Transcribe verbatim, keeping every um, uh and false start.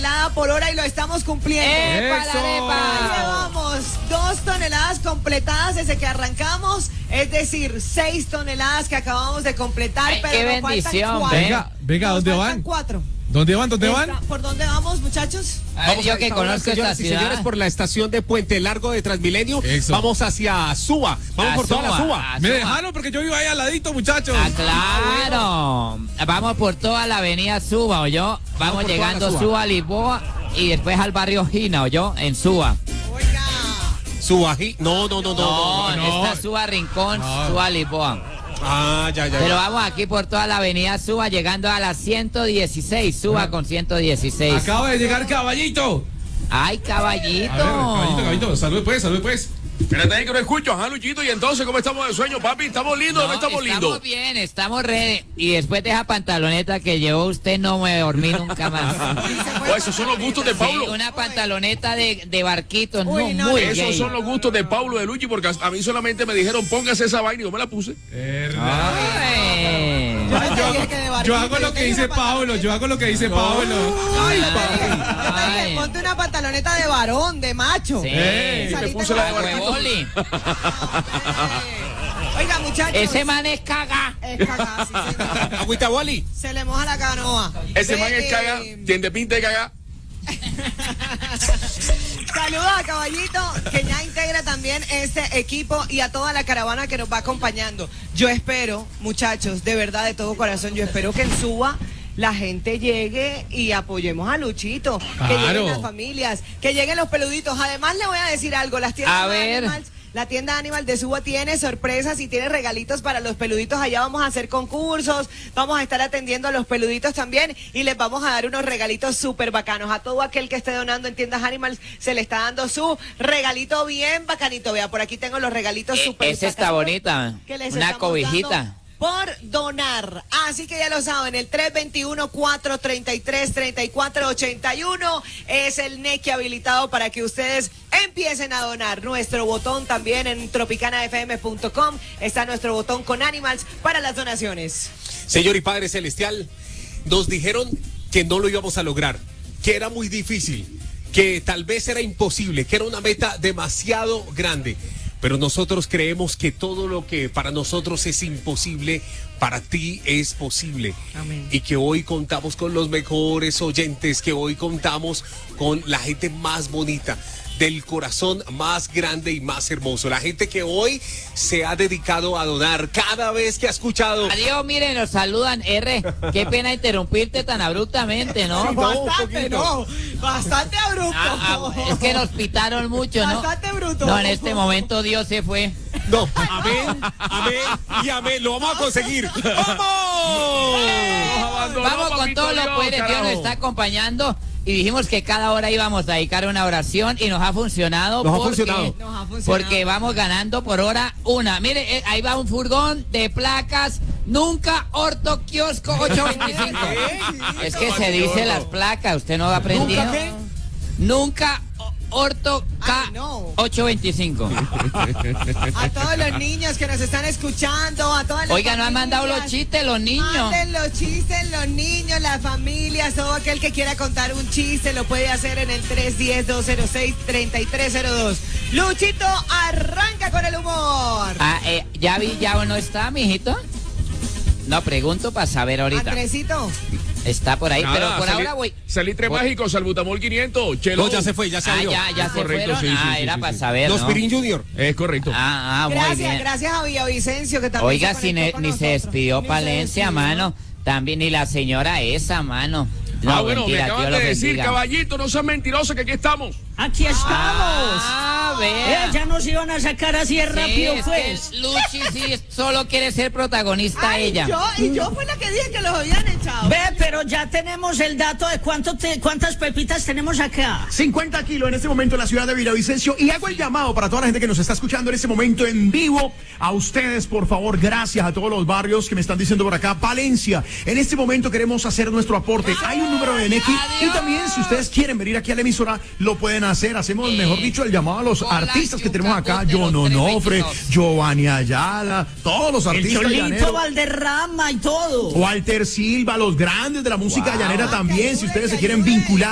toneladas por hora y lo estamos cumpliendo. ¡Epa, la arepa! Llevamos dos toneladas completadas desde que arrancamos, es decir, seis toneladas que acabamos de completar. Ay, pero qué nos faltan bendición, cuatro. Venga, venga, Nos ¿dónde faltan van? Cuatro. ¿Dónde van? ¿Dónde van? Está- ¿Por dónde vamos, muchachos? A ver, Vamos yo a que esta conozco hora, esta señoras y ciudad. señores, por la estación de Puente Largo de Transmilenio. Eso. Vamos hacia Suba. Vamos A por toda la Suba, Suba. a Me Suba. dejaron porque yo iba ahí al ladito, muchachos. Ah, claro. Vamos por toda la avenida Suba, ¿o yo? Vamos por toda llegando la Suba. Suba a Lisboa y después al barrio Gina, ¿o yo? En Suba. Oiga. Suba. aquí- No, no, no, no. no, no. no. Está Suba Rincón, No. Suba Lisboa. Ah, ya, ya. Pero ya. vamos aquí por toda la avenida Suba, llegando a la ciento dieciséis. Suba con ciento dieciséis. Acaba de llegar Caballito. ¡Ay, caballito! A ver, Caballito, Caballito, salud pues, salud pues. Espérate ahí que no escucho, ajá, Luchito. Y entonces, ¿cómo estamos de sueño, papi? ¿Estamos lindos o no estamos lindos? Estamos bien, estamos ready. Y después de esa pantaloneta que llevó usted, no me dormí nunca más. Oh, esos son los gustos de Sí, Pablo. una pantaloneta de, de barquito, Uy, no, no, muy esos Esos gay. son los gustos de Pablo de Luchi, porque a a mí solamente me dijeron, póngase esa vaina y yo me la puse. Verdad. Ay. Yo no te Yo, dije que de yo barquito, hago lo te que dije dice una Pablo, yo hago lo que dice Pablo. No, yo te dije, yo te Ay. dije, ponte una pantaloneta de varón, de macho. Sí. Ey, me Saliste puse con la de barquito. Huevoli. Oiga, muchachos. Ese man es caga. Es cagada, sí, señor. Agüita Wally. Se le moja la canoa. Ese Ve, man es eh, caga, quien de pinta de caga. Saludos a Caballito, que ya integra también este equipo y a toda la caravana que nos va acompañando. Yo espero, muchachos, de verdad, de todo corazón, yo espero que en Suba la gente llegue y apoyemos a Luchito, que Claro. lleguen las familias, que lleguen los peluditos. Además, le voy a decir algo, las tiendas A de ver. Animals, la tienda Animal de Suba tiene sorpresas y tiene regalitos para los peluditos. Allá vamos a hacer concursos, vamos a estar atendiendo a los peluditos también y les vamos a dar unos regalitos súper bacanos. A todo aquel que esté donando en tiendas Animals se le está dando su regalito bien bacanito. Vea, por aquí tengo los regalitos Eh, súper esa está bacanos bonita. que les Una estamos cobijita. dando por donar. Así que ya lo saben, el tres dos uno, cuatro tres tres, tres cuatro ocho uno es el N E C habilitado para que ustedes empiecen a donar. Nuestro botón también en tropicana f m punto com está nuestro botón con Animals para las donaciones. Señor y Padre Celestial, nos dijeron que no lo íbamos a lograr, que era muy difícil, que tal vez era imposible, que era una meta demasiado grande. Pero nosotros creemos que todo lo que para nosotros es imposible, para ti es posible. Amén. Y que hoy contamos con los mejores oyentes, que hoy contamos con la gente más bonita, del corazón más grande y más hermoso. La gente que hoy se ha dedicado a donar cada vez que ha escuchado. Adiós, miren, nos saludan. R, qué pena interrumpirte tan abruptamente, ¿no? Sí, no, un Bastante, poquito. no. Bastante abrupto. Ah, ah, es que nos pitaron mucho, ¿no? Bastante bruto. No, en este momento Dios se fue. No, amén, amén y amén. Lo vamos a conseguir. ¡Vamos! Vamos con todos los poderes. Dios nos está acompañando. Y dijimos que cada hora íbamos a dedicar una oración y nos ha funcionado. Nos ha porque, funcionado. Nos ha funcionado. Porque vamos ganando por hora una. Mire, eh, ahí va un furgón de placas. Nunca Orto Kiosco ocho veinticinco. Es que se dice las placas. ¿Usted no ha aprendido? ¿Nunca qué? Nunca Orto K Ay, no. ocho veinticinco. A todos los niños que nos están escuchando, a todas las Oiga, no han mandado los familias. chistes los niños. Manden los chistes, los niños, las familias, todo aquel que quiera contar un chiste lo puede hacer en el tres uno cero, dos cero seis, tres tres cero dos. Luchito, arranca con el humor. Ah, eh, ya vi, ya no está, mijito. No, pregunto para saber ahorita. Andresito. Está por ahí, Nada, pero por salí- ahora voy. Salitre Por- mágico, salbutamol quinientos, chelo. No, ya se fue, ya Ah, salió. ya, ya se Correcto, fueron. sí, sí, ah, sí, era sí, para sí. saber, Los ¿no? Pirín Junior. Es correcto. Ah, ah, muy Gracias, bien. gracias a Villavicencio que también Oiga, se si conectó ne- con ni se nosotros. despidió Ni se Palencia, despidió. mano. También ni la señora esa, mano. No, ah, bueno, mentira, me acaban Dios de lo decir, bendiga. caballito, no seas mentiroso, que aquí estamos. Aquí estamos. Ah, vea. Eh, ya nos iban a sacar así Sí, rápido, es pues. que Luchi sí solo quiere ser protagonista Ay, ella. Yo, y yo fui la que dije que los habían echado. Ve, pero ya tenemos el dato de cuánto te, cuántas pepitas tenemos acá. cincuenta kilos en este momento en la ciudad de Villavicencio y hago el llamado para toda la gente que nos está escuchando en este momento en vivo. A ustedes, por favor, gracias a todos los barrios que me están diciendo por acá. Palencia, en este momento queremos hacer nuestro aporte. Hay un número de N X y también si ustedes quieren venir aquí a la emisora, lo pueden hacer. Hacemos, mejor dicho, el llamado a los Hola, artistas que tenemos acá. Yucatán, John los Onofre, trescientos veintidós. Giovanni Ayala, todos los El artistas Cholito llaneros. Valderrama y todo. Walter Silva, los grandes de la música Wow. llanera también. Si ustedes se Que quieren ayude. vincular